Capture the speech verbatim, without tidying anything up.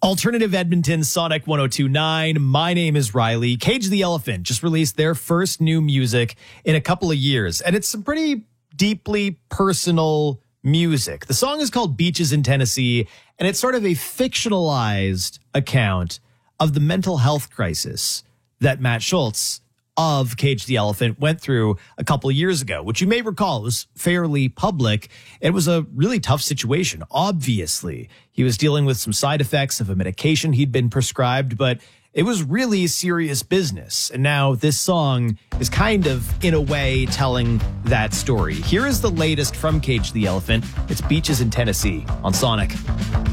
Alternative Edmonton, Sonic one oh two point nine. My name is Riley. Cage the Elephant just released their first new music in a couple of years, and it's some pretty deeply personal music. The song is called Beaches in Tennessee, and it's sort of a fictionalized account of the mental health crisis that Matt Schultz of Cage the Elephant went through a couple of years ago, which you may recall was fairly public. It was a really tough situation. Obviously, he was dealing with some side effects of a medication he'd been prescribed, but it was really serious business. And now this song is kind of, in a way, telling that story. Here is the latest from Cage the Elephant. It's Beaches in Tennessee on Sonic.